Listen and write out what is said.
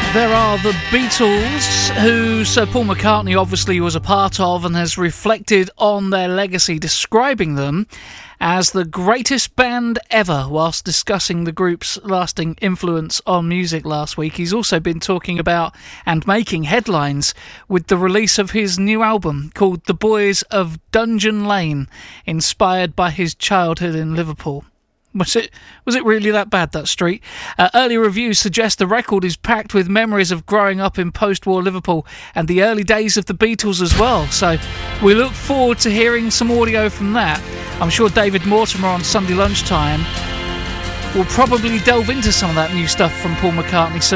There are the Beatles, who Sir Paul McCartney obviously was a part of and has reflected on their legacy, describing them as the greatest band ever whilst discussing the group's lasting influence on music last week. He's also been talking about and making headlines with the release of his new album called The Boys of Dungeon Lane, inspired by his childhood in Liverpool. Was it really that bad, that street? Early reviews suggest the record is packed with memories of growing up in post-war Liverpool and the early days of the Beatles as well. So we look forward to hearing some audio from that. I'm sure David Mortimer on Sunday lunchtime will probably delve into some of that new stuff from Paul McCartney soon.